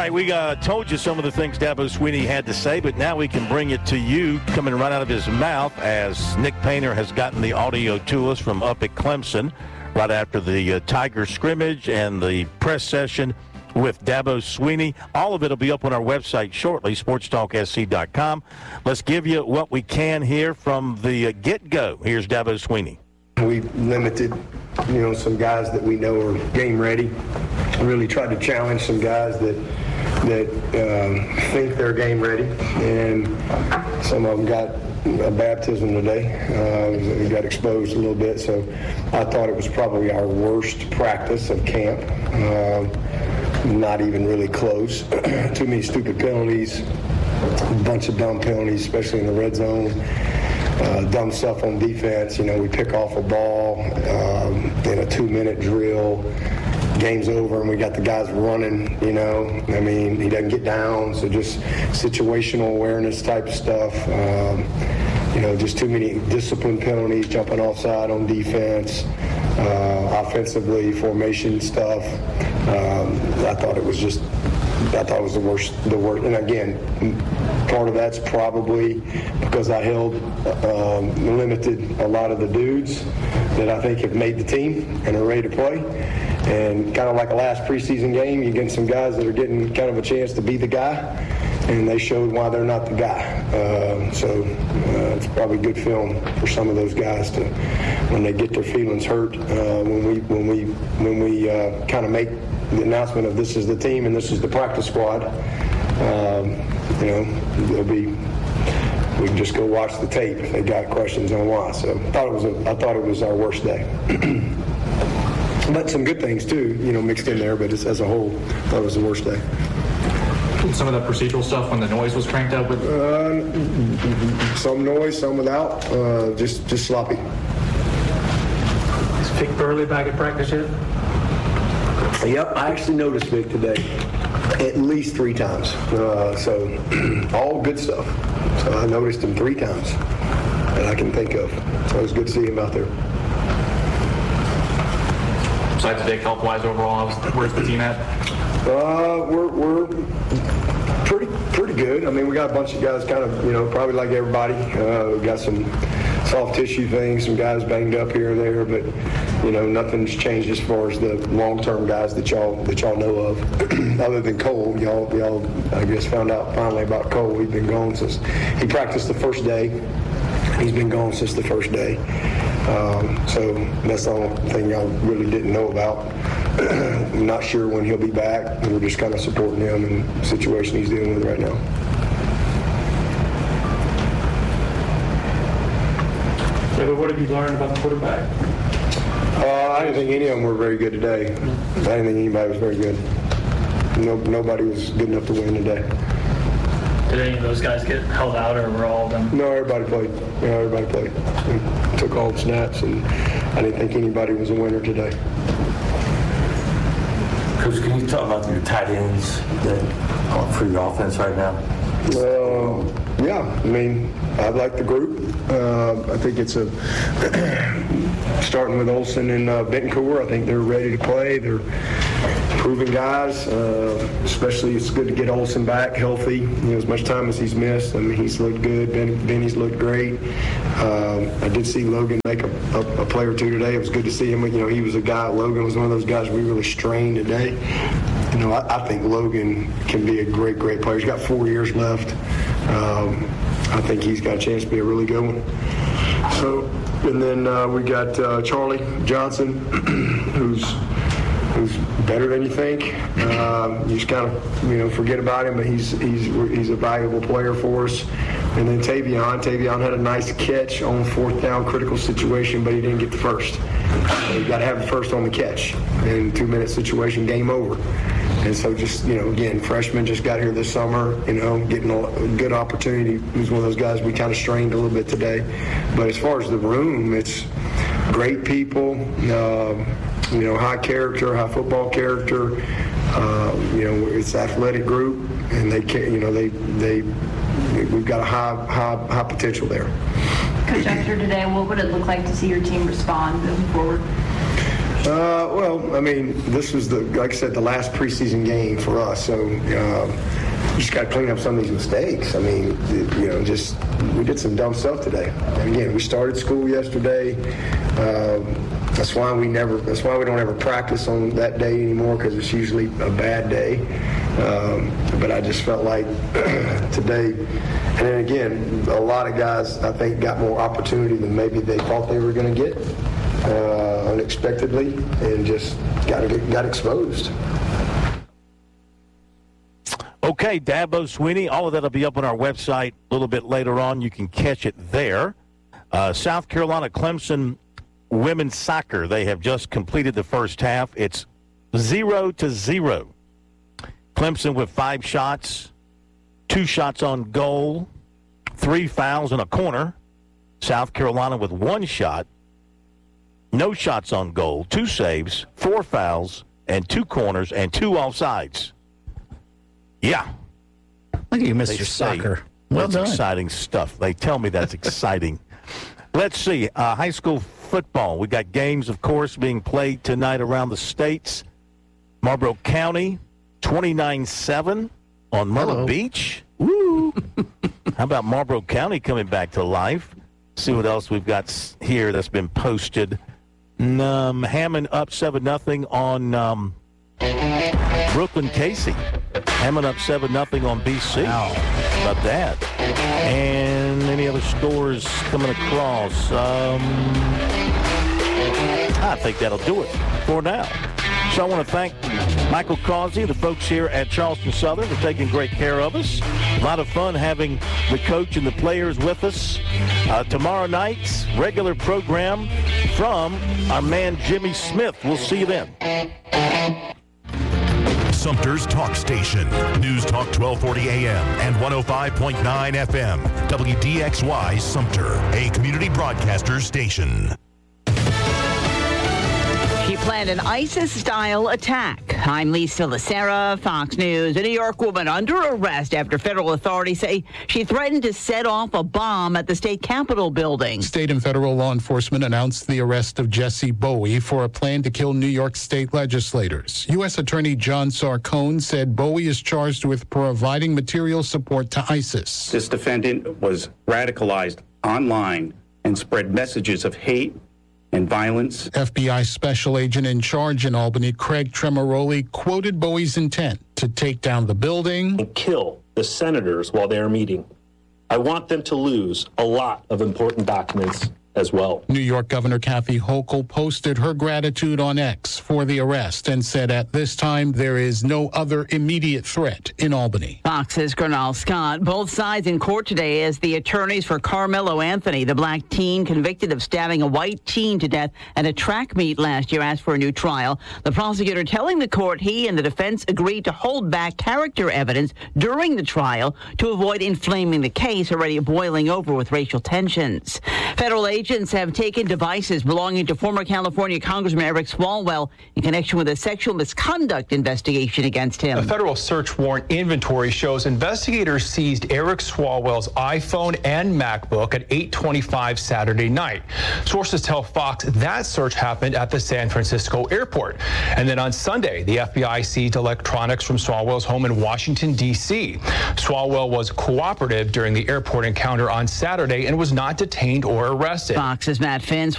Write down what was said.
right, we told you some of the things Dabo Swinney had to say, but now we can bring it to you coming right out of his mouth as Nick Painter has gotten the audio to us from up at Clemson right after the Tiger scrimmage and the press session with Dabo Swinney. All of it will be up on our website shortly, sportstalksc.com. Let's give you what we can here from the get-go. Here's Dabo Swinney. We limited, some guys that we know are game ready. Really tried to challenge some guys that think they're game ready, and some of them got a baptism today. We got exposed a little bit, so I thought it was probably our worst practice of camp. Not even really close. Too many stupid penalties, a bunch of dumb penalties, especially in the red zone. Dumb stuff on defense. We pick off a ball in a 2-minute drill. Game's over, and we got the guys running, he doesn't get down, so just situational awareness type stuff. Just too many discipline penalties, jumping offside on defense, offensively, formation stuff. I thought it was the worst. And again, part of that's probably because I limited a lot of the dudes that I think have made the team and are ready to play. And kind of like a last preseason game, you get some guys that are getting kind of a chance to be the guy, and they showed why they're not the guy. So it's probably good film for some of those guys to, when they get their feelings hurt, when we kind of make the announcement of this is the team and this is the practice squad. We can just go watch the tape if they got questions on why. So I thought it was our worst day. But some good things too, mixed in there. But just as a whole, I thought it was the worst day. Some of the procedural stuff when the noise was cranked up with some noise, some without, just sloppy. Is Vic Burley back at practice yet? Yep, I actually noticed Vic today at least 3 times. So all good stuff. So I noticed him 3 times that I can think of. So it was good to see him out there. Besides Vic, health-wise overall, where's the team at? We're pretty good. I mean, we got a bunch of guys kind of, probably like everybody. We got some soft tissue things, some guys banged up here and there, but, nothing's changed as far as the long-term guys that y'all know of. Other than Cole, y'all I guess found out finally about Cole. He's been gone since he practiced the first day. He's been gone since the first day. So that's the only thing y'all really didn't know about. I'm not sure when he'll be back. We're just kind of supporting him in the situation he's dealing with right now. Yeah, but what have you learned about the quarterback? I didn't think any of them were very good today. I didn't think anybody was very good. Nobody was good enough to win today. Did any of those guys get held out, or were all of them? No, everybody played. Everybody played. We took all the snaps, and I didn't think anybody was a winner today. Coach, can you talk about your tight ends for your offense right now? Yeah, I mean, I like the group. I think it's starting with Olsen and Bentoncourt. I think they're ready to play. They're proven guys. Especially, it's good to get Olsen back healthy. As much time as he's missed. I mean, he's looked good. Benny's looked great. I did see Logan make a play or two today. It was good to see him. He was a guy. Logan was one of those guys we really strained today. I think Logan can be a great player. He's got 4 years left. I think he's got a chance to be a really good one. So, and then we got Charlie Johnson, who's better than you think. You just kind of forget about him, but he's a valuable player for us. And then Tavion had a nice catch on 4th down, critical situation, but he didn't get the first. You got to have the first on the catch. In 2-minute situation, game over. And so just, again, freshman just got here this summer, getting a good opportunity. He was one of those guys we kind of strained a little bit today. But as far as the room, it's great people, high character, high football character. It's an athletic group, and we've got a high potential there. Coach, after today, what would it look like to see your team respond moving forward? Well, I mean, this was like I said, the last preseason game for us. So you just got to clean up some of these mistakes. I mean, we did some dumb stuff today. And again, we started school yesterday. That's why we don't ever practice on that day anymore, because it's usually a bad day. But I just felt like today, and then again, a lot of guys I think got more opportunity than maybe they thought they were going to get unexpectedly, and just got exposed. Okay, Dabo Swinney, all of that will be up on our website a little bit later on. You can catch it there. South Carolina Clemson women's soccer, they have just completed the first half. It's 0-0. Clemson with 5 shots, 2 shots on goal, 3 fouls and a corner. South Carolina with 1 shot, no shots on goal, 2 saves, 4 fouls, and 2 corners, and 2 offsides. Yeah. Look at you, Mr. Soccer. Well done. That's exciting stuff. They tell me that's exciting. Let's see. High school football. We got games, of course, being played tonight around the states. Marlboro County, 29-7 on Myrtle Beach. Woo! How about Marlboro County coming back to life? See what else we've got here that's been posted. Hammond up 7-0 on Brooklyn Casey. Hammond up 7-0 on BC. Wow. How about that? And any other scores coming across? I think that'll do it for now. So I want to thank Michael Causey, the folks here at Charleston Southern, for taking great care of us. A lot of fun having the coach and the players with us. Tomorrow night's regular program from our man Jimmy Smith. We'll see you then. Sumter's Talk Station. News Talk 1240 AM and 105.9 FM. WDXY Sumter, a community broadcaster station. She planned an ISIS-style attack. I'm Lisa Lacera, Fox News. A New York woman under arrest after federal authorities say she threatened to set off a bomb at the state capitol building. State and federal law enforcement announced the arrest of Jesse Bowie for a plan to kill New York state legislators. U.S. Attorney John Sarcone said Bowie is charged with providing material support to ISIS. This defendant was radicalized online and spread messages of hate and violence. FBI special agent in charge in Albany, Craig Tremoroli, quoted Bowie's intent to take down the building and kill the senators while they are meeting. I want them to lose a lot of important documents as well. New York Governor Kathy Hochul posted her gratitude on X for the arrest and said at this time there is no other immediate threat in Albany. Fox's Gernal Scott. Both sides in court today as the attorneys for Carmelo Anthony, the black teen convicted of stabbing a white teen to death at a track meet last year, asked for a new trial. The prosecutor telling the court he and the defense agreed to hold back character evidence during the trial to avoid inflaming the case already boiling over with racial tensions. Federal agents have taken devices belonging to former California Congressman Eric Swalwell in connection with a sexual misconduct investigation against him. A federal search warrant inventory shows investigators seized Eric Swalwell's iPhone and MacBook at 8:25 Saturday night. Sources tell Fox that search happened at the San Francisco airport. And then on Sunday, the FBI seized electronics from Swalwell's home in Washington, D.C. Swalwell was cooperative during the airport encounter on Saturday and was not detained or arrested. Fox's Matt Finns.